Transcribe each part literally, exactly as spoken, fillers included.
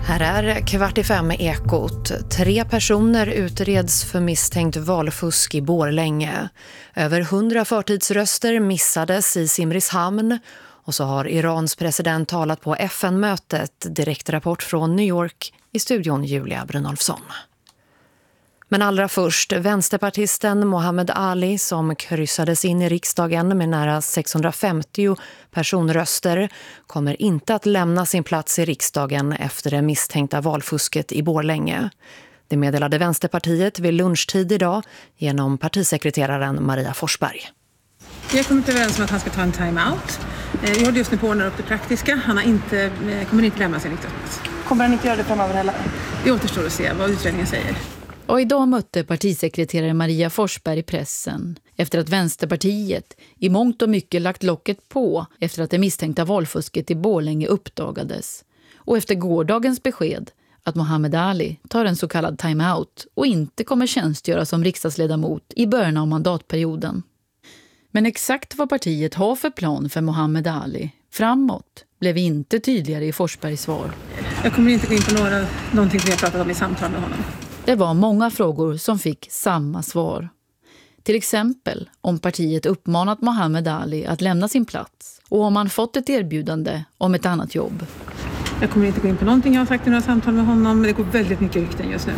Här är kvart i fem med Ekot. Tre personer utreds för misstänkt valfusk i Borlänge. Över hundra förtidsröster missades i Simrishamn. Och så har Irans president talat på F N-mötet. Direktrapport från New York i studion Julia Brynolfsson. Men allra först, vänsterpartisten Mohammed Ali som kryssades in i riksdagen med nära sexhundrafemtio personröster kommer inte att lämna sin plats i riksdagen efter det misstänkta valfusket i Borlänge. Det meddelade Vänsterpartiet vid lunchtid idag genom partisekreteraren Maria Forsberg. Vi har kommit överens om att han ska ta en time-out. Vi håller just nu på att ordna upp det praktiska. Han har inte, kommer inte lämna sin riksdagsplats. Kommer han inte göra det framöver heller? Det återstår att se vad utredningen säger. Och idag mötte partisekreterare Maria Forsberg i pressen efter att Vänsterpartiet i mångt och mycket lagt locket på efter att det misstänkta valfusket i Borlänge uppdagades. Och efter gårdagens besked att Mohammed Ali tar en så kallad time-out och inte kommer tjänstgöra som riksdagsledamot i början av mandatperioden. Men exakt vad partiet har för plan för Mohammed Ali framåt blev inte tydligare i Forsbergs svar. Jag kommer inte gå in på några, någonting som jag pratat om i samtal med honom. Det var många frågor som fick samma svar. Till exempel om partiet uppmanat Mohammed Ali att lämna sin plats och om han fått ett erbjudande om ett annat jobb. Jag kommer inte gå in på någonting jag har sagt i några samtal med honom, men det går väldigt mycket rykten just nu.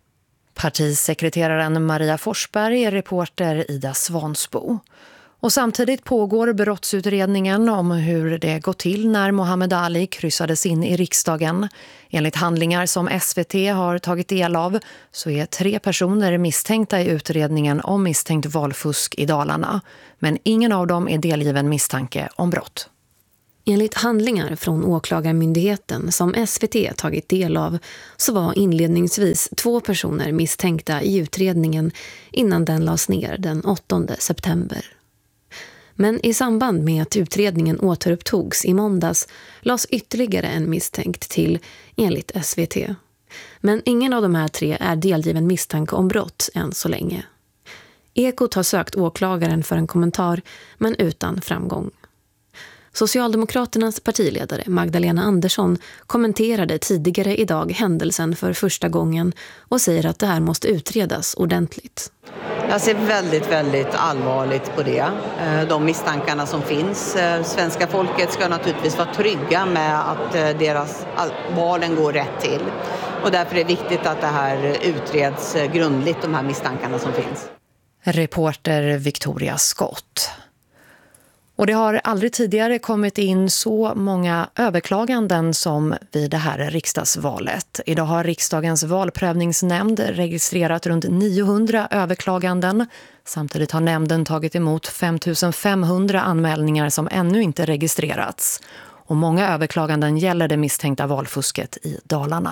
Partisekreteraren Maria Forsberg är reporter Ida Svansbo. Och samtidigt pågår brottsutredningen om hur det gått till när Mohammed Ali kryssades in i riksdagen. Enligt handlingar som S V T har tagit del av så är tre personer misstänkta i utredningen om misstänkt valfusk i Dalarna. Men ingen av dem är delgiven misstanke om brott. Enligt handlingar från åklagarmyndigheten som S V T tagit del av så var inledningsvis två personer misstänkta i utredningen innan den lades ner den åttonde september. Men i samband med att utredningen återupptogs i måndags lades ytterligare en misstänkt till enligt S V T. Men ingen av de här tre är delgiven misstanke om brott än så länge. Ekot har sökt åklagaren för en kommentar men utan framgång. Socialdemokraternas partiledare Magdalena Andersson kommenterade tidigare idag händelsen för första gången och säger att det här måste utredas ordentligt. Jag ser väldigt, väldigt allvarligt på det. De misstankarna som finns. Svenska folket ska naturligtvis vara trygga med att deras valen går rätt till. Och därför är det viktigt att det här utreds grundligt, de här misstankarna som finns. Reporter Victoria Skott. Och det har aldrig tidigare kommit in så många överklaganden som vid det här riksdagsvalet. Idag har riksdagens valprövningsnämnd registrerat runt niohundra överklaganden. Samtidigt har nämnden tagit emot fem tusen femhundra anmälningar som ännu inte registrerats. Och många överklaganden gäller det misstänkta valfusket i Dalarna.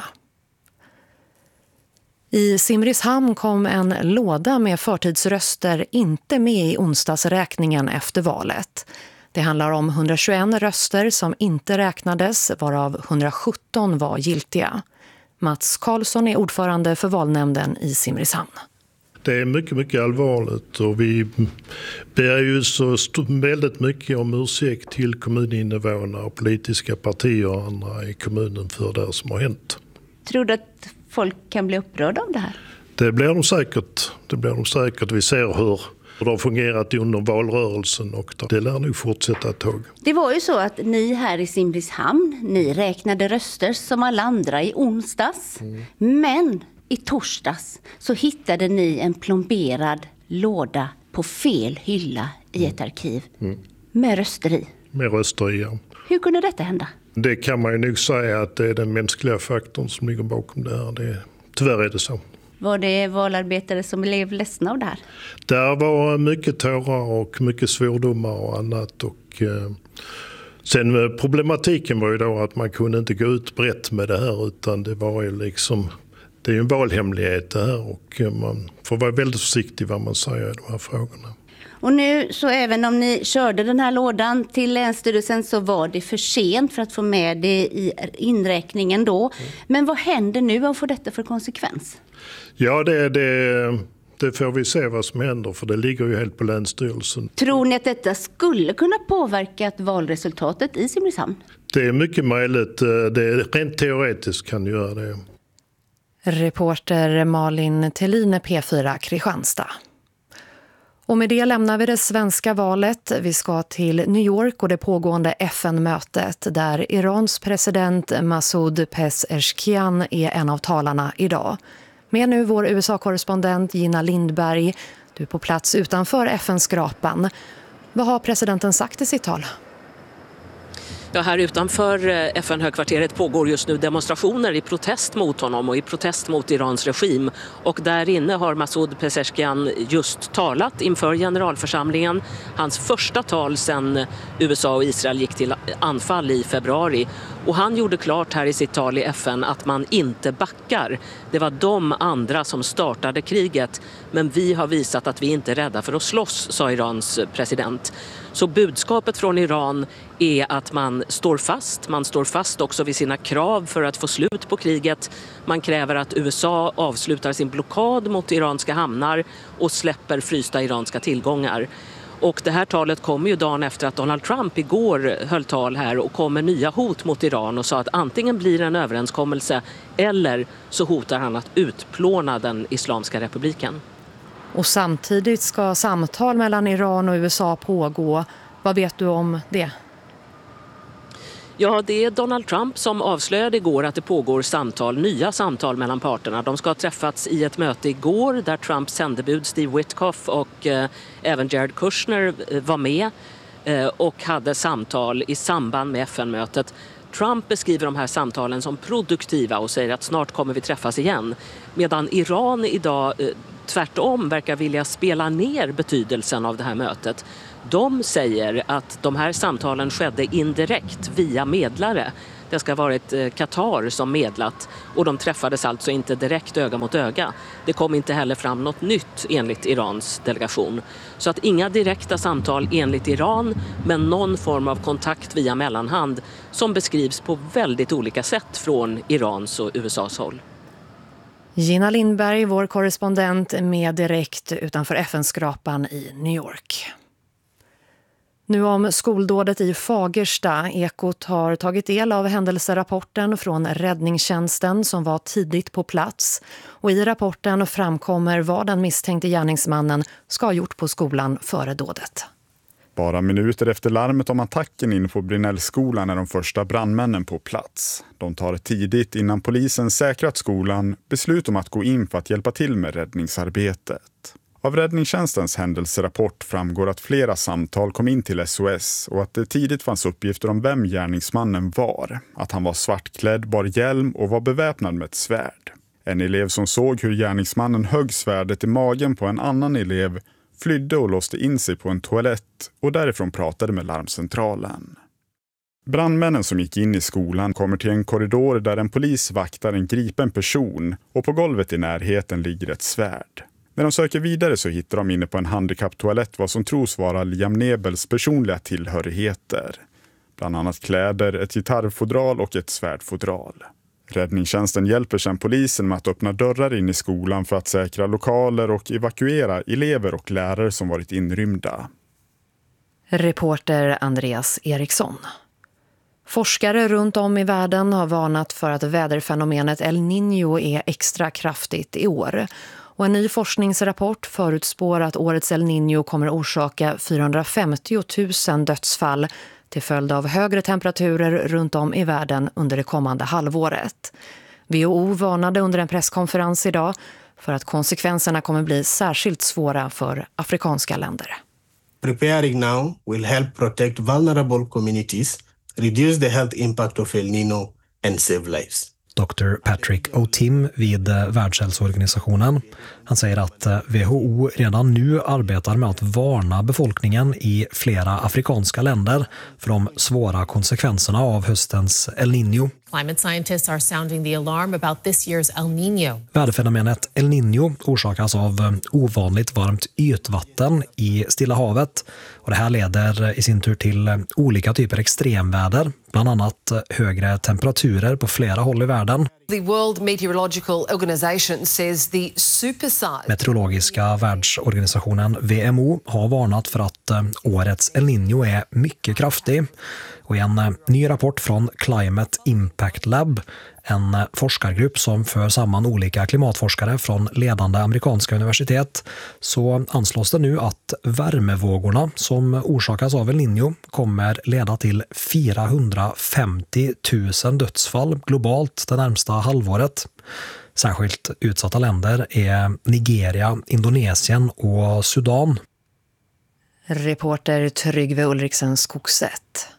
I Simrishamn kom en låda med förtidsröster inte med i onsdagsräkningen efter valet. Det handlar om hundratjugoett röster som inte räknades, varav hundrasjutton var giltiga. Mats Karlsson är ordförande för valnämnden i Simrishamn. Det är mycket, mycket allvarligt och vi ber ju så väldigt mycket om ursäkt till kommuninvånare och politiska partier och andra i kommunen för det som har hänt. Tror du att folk kan bli upprörda av det här? Det blir de säkert. Det blir de säkert. Vi ser hur det har fungerat under valrörelsen och det lär nog fortsätta ett tag. Det var ju så att ni här i Simrishamn, ni räknade röster som alla andra i onsdags. Mm. Men i torsdags så hittade ni en plomberad låda på fel hylla i ett arkiv. Mm. Med röster i. Med röster i, ja. Hur kunde detta hända? Det kan man ju nog säga att det är den mänskliga faktorn som ligger bakom det här. Det, tyvärr är det så. Var det valarbetare som blev ledsna av det här? Där var mycket tårar och mycket svordomar och annat. Och, eh, sen problematiken var ju då att man kunde inte gå ut brett med det här utan det var ju liksom... Det är ju en valhemlighet det här och man får vara väldigt försiktig vad man säger i de här frågorna. Och nu så även om ni körde den här lådan till Länsstyrelsen så var det för sent för att få med det i inräkningen då. Mm. Men vad händer nu? Vad får detta för konsekvens? Ja, det, det, det får vi se vad som händer, för det ligger ju helt på Länsstyrelsen. Tror ni att detta skulle kunna påverka valresultatet i Simrishamn? Det är mycket möjligt. Det är rent teoretiskt kan göra det. Reporter Malin Tellin, P fyra Kristianstad. Och med det lämnar vi det svenska valet. Vi ska till New York och det pågående F N-mötet där Irans president Masoud Pezeshkian är en av talarna idag. Med nu vår U S A-korrespondent Gina Lindberg. Du är på plats utanför F N-skrapan. Vad har presidenten sagt i sitt tal? Ja, här utanför F N-högkvarteret pågår just nu demonstrationer i protest mot honom och i protest mot Irans regim. Och där inne har Masoud Pezeshkian just talat inför generalförsamlingen. Hans första tal sedan U S A och Israel gick till anfall i februari. Och han gjorde klart här i sitt tal i F N att man inte backar. Det var de andra som startade kriget. Men vi har visat att vi inte är rädda för att slåss, sa Irans president. Så budskapet från Iran är att man står fast. Man står fast också vid sina krav för att få slut på kriget. Man kräver att U S A avslutar sin blockad mot iranska hamnar och släpper frysta iranska tillgångar. Och det här talet kommer ju dagen efter att Donald Trump igår höll tal här och kom med nya hot mot Iran och sa att antingen blir det en överenskommelse eller så hotar han att utplåna den Islamiska republiken. Och samtidigt ska samtal mellan Iran och U S A pågå. Vad vet du om det? Ja, det är Donald Trump som avslöjade igår att det pågår samtal, nya samtal mellan parterna. De ska ha träffats i ett möte igår där Trumps sändebud Steve Witkoff och eh, även Jared Kushner eh, var med eh, och hade samtal i samband med F N-mötet. Trump beskriver de här samtalen som produktiva och säger att snart kommer vi träffas igen. Medan Iran idag eh, tvärtom verkar vilja spela ner betydelsen av det här mötet. De säger att de här samtalen skedde indirekt via medlare. Det ska ha varit Qatar som medlat och de träffades alltså inte direkt öga mot öga. Det kom inte heller fram något nytt enligt Irans delegation. Så att inga direkta samtal enligt Iran, men någon form av kontakt via mellanhand som beskrivs på väldigt olika sätt från Irans och U S A:s håll. Gina Lindberg, vår korrespondent, med direkt utanför F N-skrapan i New York. Nu om skoldådet i Fagersta. Ekot har tagit del av händelserapporten från räddningstjänsten som var tidigt på plats. Och i rapporten framkommer vad den misstänkte gärningsmannen ska ha gjort på skolan före dådet. Bara minuter efter larmet om attacken in på Brynällskolan är de första brandmännen på plats. De tar tidigt innan polisen säkrat skolan beslut om att gå in för att hjälpa till med räddningsarbetet. Av räddningstjänstens händelserapport framgår att flera samtal kom in till S O S och att det tidigt fanns uppgifter om vem gärningsmannen var. Att han var svartklädd, bar hjälm och var beväpnad med ett svärd. En elev som såg hur gärningsmannen högg svärdet i magen på en annan elev flydde och låste in sig på en toalett och därifrån pratade med larmcentralen. Brandmännen som gick in i skolan kommer till en korridor där en polis vaktar en gripen person och på golvet i närheten ligger ett svärd. När de söker vidare så hittar de inne på en handikapptoalett vad som tros vara Liam Nebels personliga tillhörigheter. Bland annat kläder, ett gitarrfodral och ett svärdfodral. Räddningstjänsten hjälper sedan polisen med att öppna dörrar in i skolan för att säkra lokaler och evakuera elever och lärare som varit inrymda. Reporter Andreas Eriksson. Forskare runt om i världen har varnat för att väderfenomenet El Niño är extra kraftigt i år. Och en ny forskningsrapport förutspår att årets El Niño kommer orsaka fyrahundrafemtio tusen dödsfall till följd av högre temperaturer runt om i världen under det kommande halvåret. W H O varnade under en presskonferens idag för att konsekvenserna kommer bli särskilt svåra för afrikanska länder. Preparing now will help protect vulnerable communities, reduce the health impact of El Niño and save lives. doktor Patrick O'Tim vid Världshälsoorganisationen. Han säger att W H O redan nu arbetar med att varna befolkningen i flera afrikanska länder för de svåra konsekvenserna av höstens El Niño. Climate scientists are sounding the alarm about this year's El Niño. Väderfenomenet El Niño orsakas av ovanligt varmt ytvatten i Stilla havet. Och det här leder i sin tur till olika typer extremväder, bland annat högre temperaturer på flera håll i världen. The World Meteorological Organization says the supersize... Meteorologiska världsorganisationen W M O har varnat för att årets El Niño är mycket kraftig. Och i en ny rapport från Climate Impact Lab, en forskargrupp som för samman olika klimatforskare från ledande amerikanska universitet, så anslås det nu att värmevågorna som orsakas av El Niño kommer leda till fyrahundrafemtio tusen dödsfall globalt det närmsta halvåret. Särskilt utsatta länder är Nigeria, Indonesien och Sudan. Reporter Tryggve Ulriksen Skogsätt.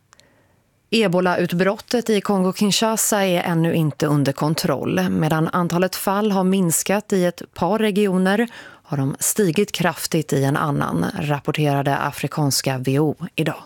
Ebola-utbrottet i Kongo-Kinshasa är ännu inte under kontroll. Medan antalet fall har minskat i ett par regioner har de stigit kraftigt i en annan, rapporterade afrikanska V O idag.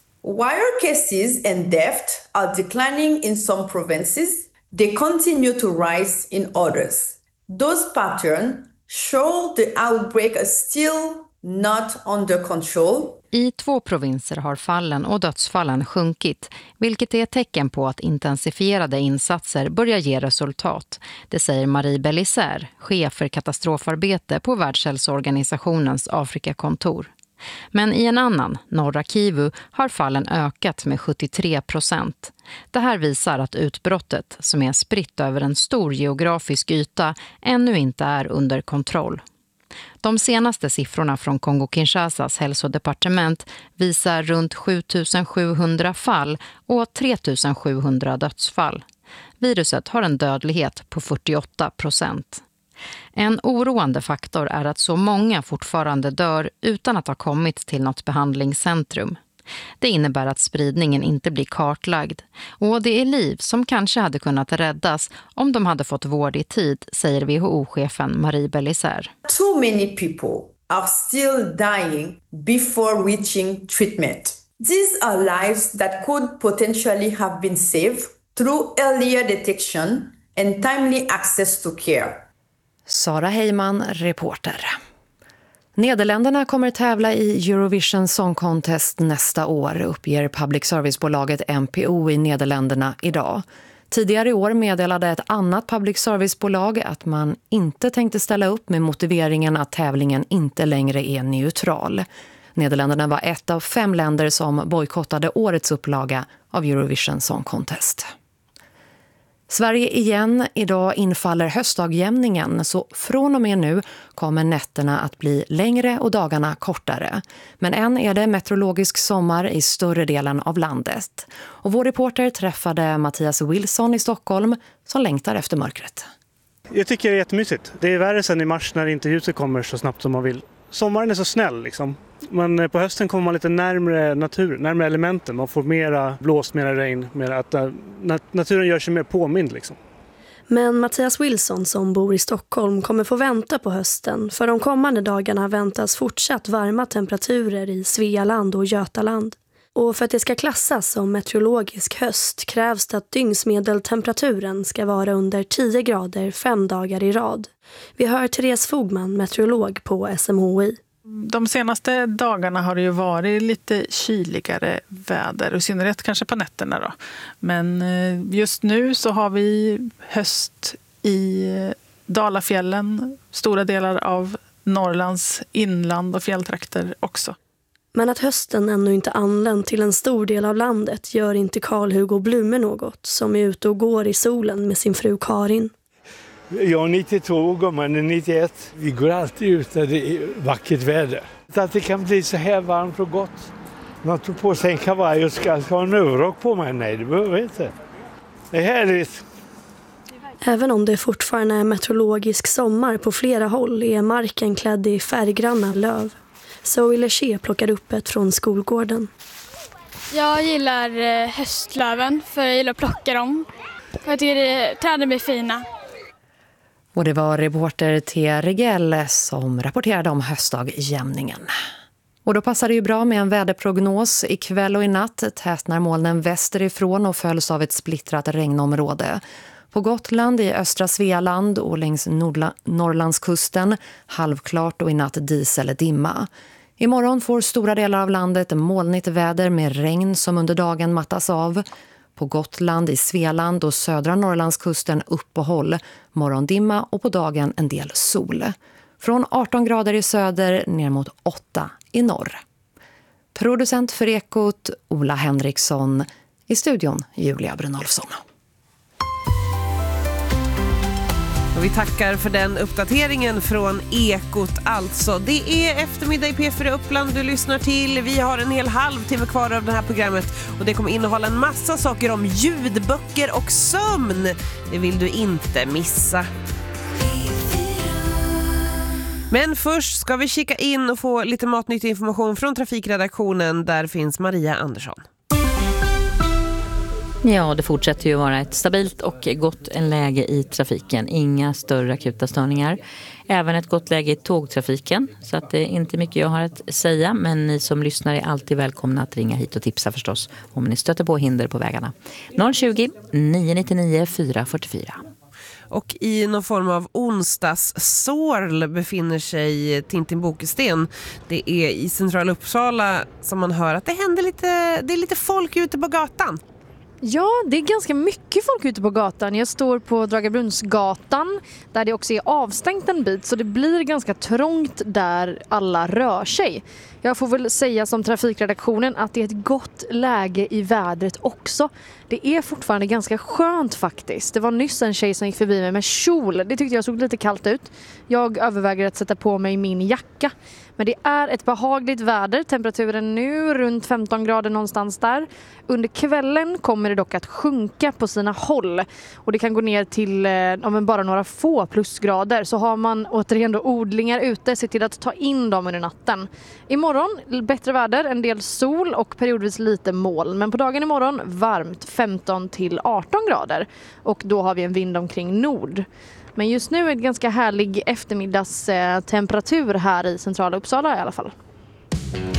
While cases and deaths are declining in some provinces, they continue to rise in others. Those patterns show the outbreak is still not under control. I två provinser har fallen och dödsfallen sjunkit, vilket är ett tecken på att intensifierade insatser börjar ge resultat. Det säger Marie Bellisaire, chef för katastrofarbete på Världshälsoorganisationens Afrikakontor. Men i en annan, norra Kivu, har fallen ökat med sjuttiotre procent. Det här visar att utbrottet, som är spritt över en stor geografisk yta, ännu inte är under kontroll. De senaste siffrorna från Kongo-Kinshasas hälsodepartement visar runt sju tusen sjuhundra fall och tre tusen sjuhundra dödsfall. Viruset har en dödlighet på fyrtioåtta procent. En oroande faktor är att så många fortfarande dör utan att ha kommit till något behandlingscentrum. Det innebär att spridningen inte blir kartlagd och det är liv som kanske hade kunnat räddas om de hade fått vård i tid, säger W H O-chefen Marie Bellisaire. Too many people are still dying before reaching treatment. These are lives that could potentially have been saved through earlier detection and timely access to care. Sara Heyman, reporter. Nederländerna kommer tävla i Eurovision Song Contest nästa år, uppger public service-bolaget N P O i Nederländerna idag. Tidigare i år meddelade ett annat public service-bolag att man inte tänkte ställa upp med motiveringen att tävlingen inte längre är neutral. Nederländerna var ett av fem länder som bojkottade årets upplaga av Eurovision Song Contest. Sverige igen, idag infaller höstdagjämningen, så från och med nu kommer nätterna att bli längre och dagarna kortare. Men än är det meteorologisk sommar i större delen av landet. Och vår reporter träffade Mattias Wilson i Stockholm som längtar efter mörkret. Jag tycker det är jättemysigt. Det är värre sen i mars när inte ljuset kommer så snabbt som man vill. Sommaren är så snäll liksom. Men på hösten kommer man lite närmare natur, närmare elementen. Man får mera blåst, mera regn, mera att naturen gör sig mer påmind liksom. Men Mattias Wilson som bor i Stockholm kommer få vänta på hösten. För de kommande dagarna väntas fortsatt varma temperaturer i Svealand och Götaland. Och för att det ska klassas som meteorologisk höst krävs det att dygnsmedeltemperaturen ska vara under tio grader fem dagar i rad. Vi hör Therese Fogman, meteorolog på S M H I. De senaste dagarna har det ju varit lite kyligare väder, i synnerhet kanske på nätterna då. Men just nu så har vi höst i Dalafjällen, stora delar av Norrlands inland och fjälltrakter också. Men att hösten ännu inte anlänt till en stor del av landet gör inte Carl-Hugo Blume något, som är ute och går i solen med sin fru Karin. Jag är nittiotvå och gumman är nittioett. Vi går alltid ut när det är vackert väder. Att det kan bli så här varmt och gott. Man tror på sig en kavaj och ska ha en överrock på mig. Nej, det behöver jag inte. Det är härligt. Även om det fortfarande är meteorologisk sommar på flera håll är marken klädd i färggranna löv. Zoe Leché plockar upp ett från skolgården. Jag gillar höstlöven för jag gillar att plocka dem. För jag tycker att träden blir fina. Och det var reporter Thea Regell som rapporterade om höstdagjämningen. Och då passar det ju bra med en väderprognos. Ikväll och i natt tätnar molnen västerifrån och följs av ett splittrat regnområde. På Gotland, i östra Svealand och längs Nordla- Norrlandskusten halvklart och i natt dis eller dimma. Imorgon får stora delar av landet molnigt väder med regn som under dagen mattas av. På Gotland, i Svealand och södra Norrlandskusten uppehåll, morgondimma och på dagen en del sol. Från arton grader i söder ner mot åtta i norr. Producent för Ekot, Ola Henriksson. I studion, Julia Brynolfsson. Och vi tackar för den uppdateringen från Ekot alltså. Det är eftermiddag i P fyra Uppland du lyssnar till. Vi har en hel halvtimme kvar av det här programmet och det kommer innehålla en massa saker om ljudböcker och sömn. Det vill du inte missa. Men först ska vi kika in och få lite matnyttig information från trafikredaktionen. Där finns Maria Andersson. Ja, det fortsätter ju vara ett stabilt och gott läge i trafiken. Inga större akuta störningar. Även ett gott läge i tågtrafiken. Så att det är inte mycket jag har att säga. Men ni som lyssnar är alltid välkomna att ringa hit och tipsa förstås. Om ni stöter på hinder på vägarna. noll tjugo, nio nio nio, fyra fyra fyra. Och i någon form av onsdagssorl befinner sig Tintin Bokesten. Det är i centrala Uppsala som man hör att det händer lite, det är lite folk ute på gatan. Ja, det är ganska mycket folk ute på gatan. Jag står på Dragabrunnsgatan där det också är avstängt en bit så det blir ganska trångt där alla rör sig. Jag får väl säga som trafikredaktionen att det är ett gott läge i vädret också. Det är fortfarande ganska skönt faktiskt. Det var nyss en tjej som gick förbi mig med kjol. Det tyckte jag såg lite kallt ut. Jag överväger att sätta på mig min jacka. Men det är ett behagligt väder. Temperaturen nu runt femton grader någonstans där. Under kvällen kommer det dock att sjunka på sina håll. Och det kan gå ner till ja, bara några få plusgrader. Så har man återigen då odlingar ute, se till att ta in dem under natten. Imorgon bättre väder, en del sol och periodvis lite moln. Men på dagen imorgon varmt femton till arton grader. Och då har vi en vind omkring nord. Men just nu är det ganska härlig eftermiddagstemperatur här i centrala Uppsala i alla fall.